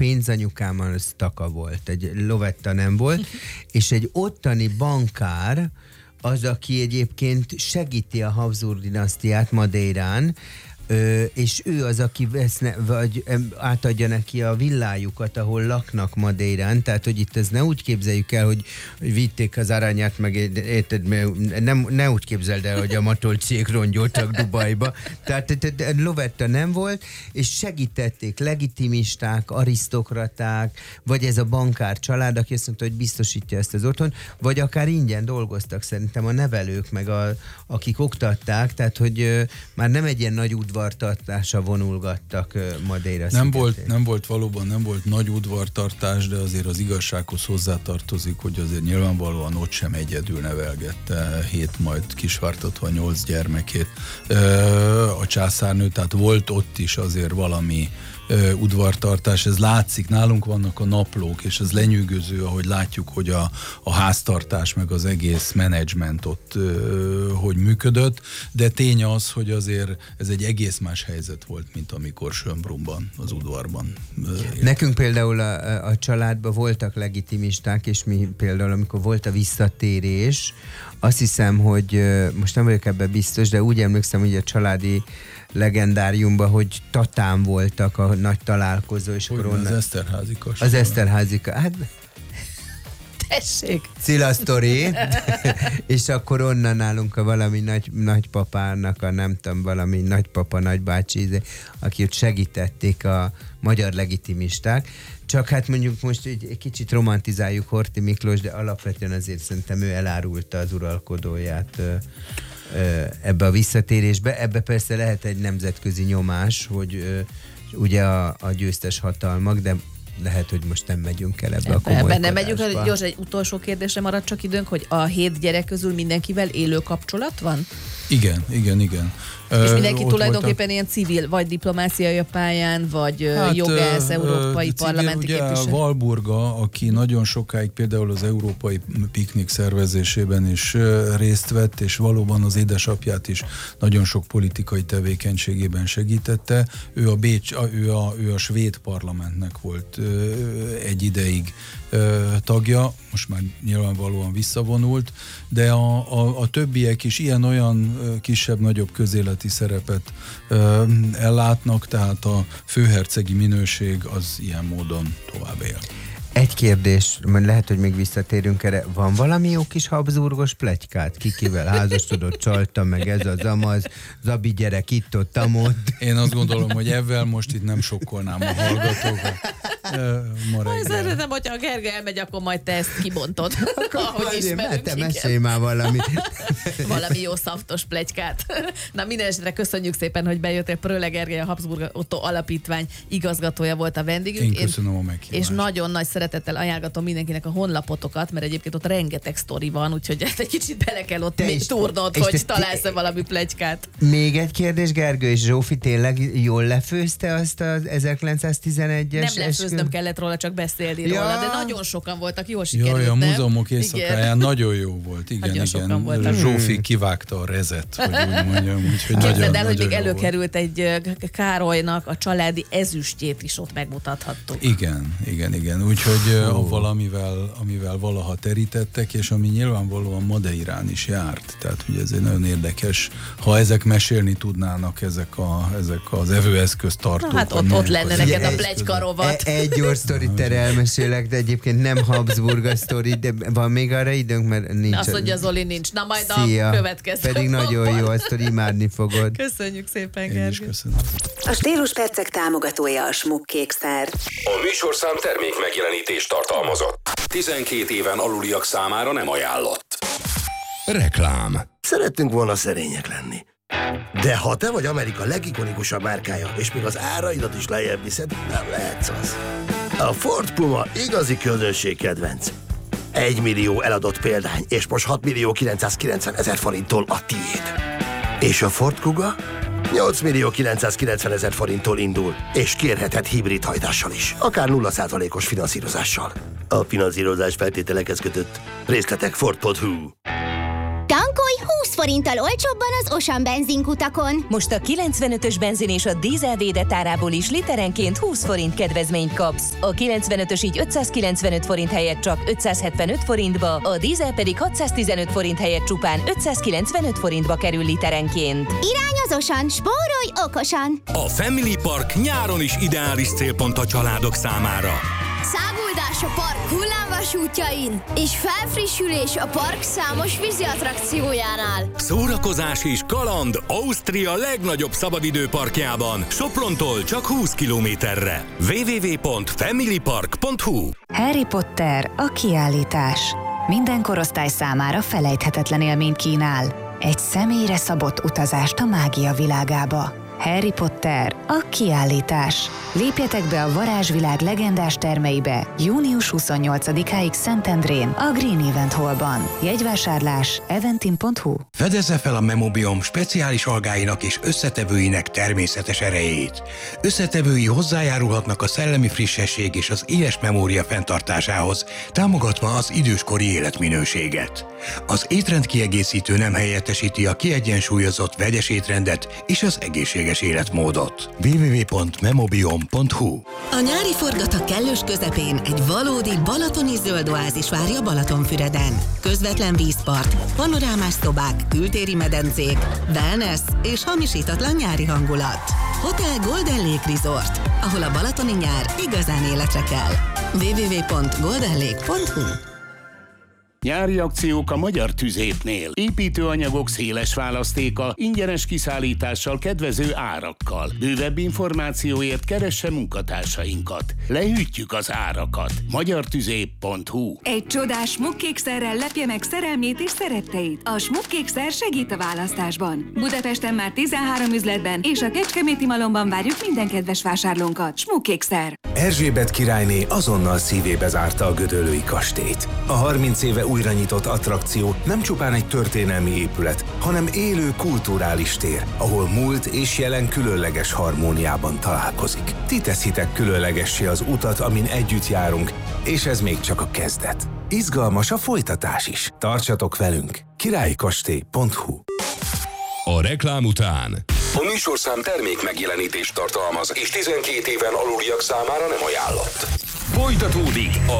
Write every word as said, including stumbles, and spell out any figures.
pénzanyukámmal az taka volt, egy Lovetta nem volt, és egy ottani bankár az, aki egyébként segíti a Habsburg dinasztiát Madeirán, Ö, és ő az, aki veszne, vagy átadja neki a villájukat, ahol laknak Madeirán, tehát, hogy itt ez ne úgy képzeljük el, hogy, hogy vitték az aranyát, meg érted, nem, ne úgy képzeld el, hogy a matolcék rongyoltak Dubajba. Tehát Lovetta nem volt, és segítették legitimisták, arisztokraták, vagy ez a bankár család, aki azt mondta, hogy biztosítja ezt az otthon, vagy akár ingyen dolgoztak szerintem a nevelők, meg a, akik oktatták, tehát, hogy ö, már nem egy ilyen nagy udvartartásra vonulgattak Madeira nem volt, nem volt valóban, nem volt nagy udvartartás, de azért az igazsághoz hozzátartozik, hogy azért nyilvánvalóan ott sem egyedül nevelgette hét, majd kisvártatva nyolc gyermekét a császárnő, tehát volt ott is azért valami Uh, udvartartás, ez látszik, nálunk vannak a naplók, és ez lenyűgöző, ahogy látjuk, hogy a, a háztartás, meg az egész menedzsment ott uh, hogy működött, de tény az, hogy azért ez egy egész más helyzet volt, mint amikor Schönbrunn-ban, az udvarban. Uh, Nekünk például a, a családban voltak legitimisták, és mi például, amikor volt a visszatérés, azt hiszem, hogy most nem vagyok ebben biztos, de úgy emlékszem, hogy a családi legendáriumban, hogy Tatán voltak a nagy találkozó, és akkor onnan... Az Eszterházy kastély. Az Eszterházy hát tessék! Cilla sztori, és akkor onnan nálunk a valami nagy, nagypapának, a nem tudom, valami nagypapa, nagybácsi, aki ott segítették a magyar legitimisták. Csak hát mondjuk most egy, egy kicsit romantizáljuk Horthy Miklós, de alapvetően azért szerintem ő elárulta az uralkodóját ö, ö, ebbe a visszatérésbe. Ebbe persze lehet egy nemzetközi nyomás, hogy ö, ugye a, a győztes hatalmak, de lehet, hogy most nem megyünk el ebbe Ebbe, a komolykodásba. Nem megyünk, gyors, egy utolsó kérdésre maradt csak időnk, hogy a hét gyerek közül mindenkivel élő kapcsolat van? Igen, igen, igen. És mindenki uh, tulajdonképpen voltak... ilyen civil, vagy diplomáciai pályán, vagy hát, jogász, uh, európai uh, parlamenti civil, képviselő. Ugye Walburga, aki nagyon sokáig például az európai piknik szervezésében is uh, részt vett, és valóban az édesapját is nagyon sok politikai tevékenységében segítette. Ő a, Bécs, a, ő a, ő a svéd parlamentnek volt uh, egy ideig uh, tagja, most már nyilvánvalóan visszavonult, de a, a, a többiek is ilyen-olyan uh, kisebb-nagyobb közéleti szerepet ö, ellátnak, tehát a főhercegi minőség az ilyen módon tovább él. Egy kérdés, mert lehet, hogy még visszatérünk erre. Van valami jó kis habsburgos pletykát? Kikivel házasodott, csalta meg ez az amaz, Zabi gyerek itt ott, amott. Én azt gondolom, hogy ezzel most itt nem sokkolnám a hallgatókat. Ma reggel. Szeretem, hogyha a Gergely elmegy, akkor majd te ezt kibontod. Ahogy ismerünk. Te mesélj már valami. Valami jó szaftos pletykát. Na minden esetre köszönjük szépen, hogy bejöttél. Pröle Gergely, a Habsburg Otto Alapítvány igazgatója volt a vendégünk. Én köszönöm a meghívást. És nagyon nagy szeretettel ajánlgatom mindenkinek a honlapotokat, mert egyébként ott rengeteg sztori van, úgyhogy ezt egy kicsit bele kell ott még turnod, hogy találsz-e valami pletykát. Még egy kérdés, Gergő, és Zsófi tényleg jól lefőzte azt az ezerkilencszáztizenegyes Nem lefőznöm kellett róla, csak beszélni ja. róla, de nagyon sokan voltak, jól sikerült, Jaj, a nem? múzeumok éjszakáján nagyon jó volt, igen, nagyon igen. Voltak. Zsófi kivágta a rezet, hogy úgy mondjam. Képzeld el, hogy még előkerült egy Károlynak a családi ezüstjét is ott megmutathattuk. Igen, igen, igen. Úgyhogy a valamivel, amivel valaha terítettek, és ami nyilvánvalóan Madeirán is járt. Tehát ugye ez egy nagyon érdekes, ha ezek mesélni tudnának, ezek, a, ezek az evőeszköz tartók. Na, hát ott, ott lenne neked a pletykarovat. Egy gyors sztorit erre elmesélek, de egyébként nem Habsburg a sztori, de van még arra időnk, mert nincs. Azt mondja Zoli, nincs. Na majd Szia. A következő. Pedig nagyon jó, azt imádni fogod. Köszönjük szépen, Gergő. Gergő. Én is köszönöm. A Stíluspercek támogatója a Schmuck-kékszer. A műsorszám termék megjelenítést tartalmazott. tizenkét éven aluliak számára nem ajánlott. Reklám. Szerettünk volna szerények lenni. De ha te vagy Amerika legikonikusabb márkája, és még az áraidat is lejjebb viszed, nem lehetsz az. A Ford Puma igazi közönség kedvenc. Egy millió eladott példány, és most hat millió kilencszázkilencven ezer forinttól a tiéd. És a Ford Kuga? nyolc millió kilencszázkilencven ezer forinttól indul, és kérheted hibrid hajtással is, akár nulla százalékos finanszírozással. A finanszírozás feltételekhez kötött. Részletek Ford pont hu. Tankolj húsz húsz forinttal olcsóbban az Osan benzinkutakon. Most a kilencvenötös benzin és a dízel védett árából is literenként húsz forint kedvezményt kapsz. A kilencvenötös így ötszázkilencvenöt forint helyett csak ötszázhetvenöt forintba, a dízel pedig hatszáztizenöt forint helyett csupán ötszázkilencvenöt forintba kerül literenként. Irány az Osan, spórolj okosan! A Family Park nyáron is ideális célpont a családok számára. Száguldás a park hullámvasútjain és felfrissülés a park számos vízi attrakciójánál. Szórakozás és kaland Ausztria legnagyobb szabadidőparkjában, Soprontól csak húsz kilométerre. double-u double-u double-u pont family park pont h u Harry Potter, a kiállítás. Minden korosztály számára felejthetetlen élményt kínál. Egy személyre szabott utazást a mágia világába. Harry Potter, a kiállítás. Lépjetek be a varázsvilág legendás termeibe június huszonnyolcadikáig Szentendrén, a Green Event Hallban. Jegyvásárlás eventim pont h u. Fedezze fel a Memobiom speciális algáinak és összetevőinek természetes erejét. Összetevői hozzájárulhatnak a szellemi frissesség és az éles memória fenntartásához, támogatva az időskori életminőséget. Az étrendkiegészítő nem helyettesíti a kiegyensúlyozott vegyes étrendet és az egészséges életmódot. double-u double-u double-u pont memobiom pont h u. A nyári forgatag kellős közepén egy valódi balatoni zöld oázis várja Balatonfüreden. Közvetlen vízpart, panorámás szobák, kültéri medencék, wellness és hamisítatlan nyári hangulat. Hotel Golden Lake Resort, ahol a balatoni nyár igazán életre kell. double-u double-u double-u pont golden lake pont h u. Nyári akciók a Magyar Tüzépnél. Építőanyagok széles választéka, ingyenes kiszállítással, kedvező árakkal. Bővebb információért keresse munkatársainkat. Lehűtjük az árakat. magyartüzép pont h u. Egy csodás smukkékszerrel lepje meg szerelmét és szeretteit. A smukkékszer segít a választásban. Budapesten már tizenhárom üzletben és a Kecskeméti Malomban várjuk minden kedves vásárlónkat. Smukkékszer. Erzsébet királyné azonnal szívébe zárta a gödöllői kastélyt. A harminc éve újra nyitott attrakció nem csupán egy történelmi épület, hanem élő kulturális tér, ahol múlt és jelen különleges harmóniában találkozik. Ti teszitek különlegessé az utat, amin együtt járunk, és ez még csak a kezdet. Izgalmas a folytatás is. Tartsatok velünk! királykastély pont h u. A reklám után. A műsorszám termék megjelenítést tartalmaz, és tizenkét éven aluliak számára nem ajánlott. Folytatódik